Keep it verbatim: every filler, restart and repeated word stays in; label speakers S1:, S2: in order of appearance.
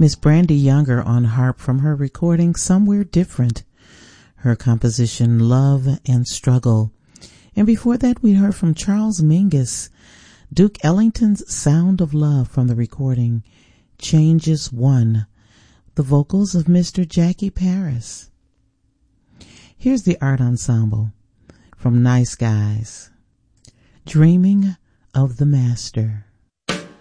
S1: Miss Brandy Younger on harp from her recording Somewhere Different, her composition Love and Struggle. And before that we heard from Charles Mingus, Duke Ellington's Sound of Love from the recording Changes One, the vocals of Mister Jackie Paris. Here's the Art Ensemble from Nice Guys, Dreaming of the Master.